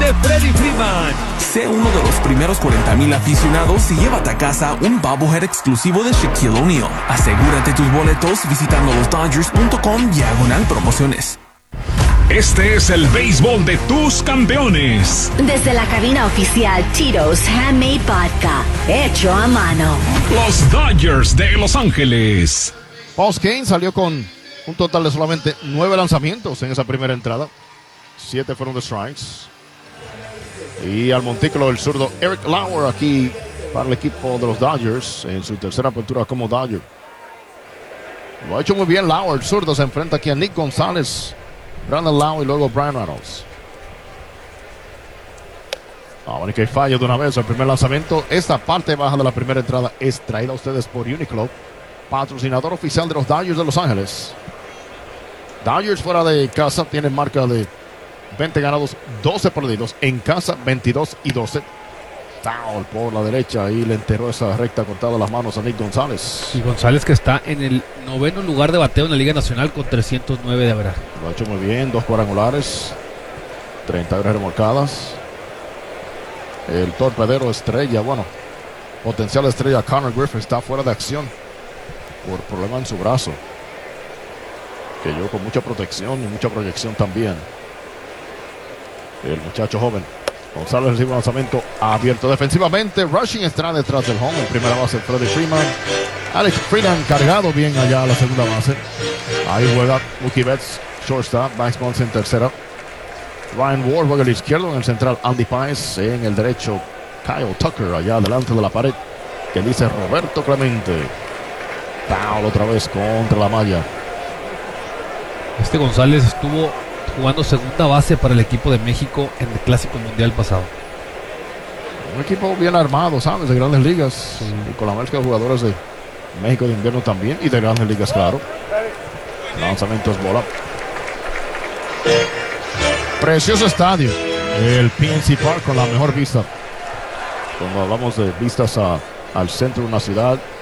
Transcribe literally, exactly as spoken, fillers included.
de Freddie Freeman. Sé uno de los primeros cuarenta mil aficionados y llévate a casa un bobblehead exclusivo de Shaquille O'Neal. Asegúrate tus boletos visitando los Dodgers punto com diagonal promociones. Este es el béisbol de tus campeones. Desde la cabina oficial Tito's Handmade Vodka, hecho a mano. Los Dodgers de Los Ángeles. Paul Skenes salió con un total de solamente nueve lanzamientos en esa primera entrada. Siete fueron de strikes. Y al montículo el zurdo Eric Lauer aquí para el equipo de los Dodgers en su tercera apertura como Dodger. Lo ha hecho muy bien Lauer, el zurdo. Se enfrenta aquí a Nick González, Brandon Lowe y luego Brian Reynolds. Ahora que falla de una vez el primer lanzamiento. Esta parte baja de la primera entrada es traída a ustedes por Uniqlo, patrocinador oficial de los Dodgers de Los Ángeles. Dodgers fuera de casa tienen marca de veinte ganados, doce perdidos. En casa, veintidós y doce. Foul por la derecha y le enterró esa recta cortada las manos a Nick González. Y González que está en el noveno lugar de bateo en la Liga Nacional con trescientos nueve de average. Lo ha hecho muy bien, dos cuadrangulares, treinta remolcadas. El torpedero estrella, bueno, potencial estrella Connor Griffith está fuera de acción por problema en su brazo, que llegó con mucha protección y mucha proyección también. El muchacho joven González recibe un lanzamiento abierto defensivamente. Rushing está detrás del home. En primera base Freddie Freeman. Alex Freeman cargado bien allá a la segunda base. Ahí juega Mookie Betts, shortstop. Max Muncy en tercera. Ryan Ward juega al izquierdo. En el central Andy Páez. En el derecho Kyle Tucker allá delante de la pared, que dice Roberto Clemente. Foul otra vez contra la malla. Este González estuvo jugando segunda base para el equipo de México en el Clásico Mundial pasado. Un equipo bien armado, ¿sabes? De Grandes Ligas. Sí. Y con la mezcla de jugadores de México de invierno también y de Grandes Ligas, claro. Lanzamiento es bola. Precioso estadio. El P N C Park con la mejor vista. Cuando hablamos de vistas a, al centro de una ciudad,